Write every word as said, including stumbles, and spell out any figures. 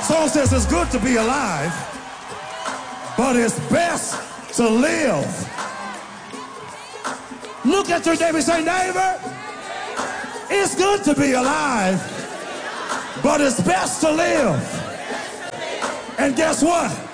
Song says it's good to be alive, but it's best to live. Look at your neighbor and say, neighbor, it's good to be alive, but it's best to live. And guess what?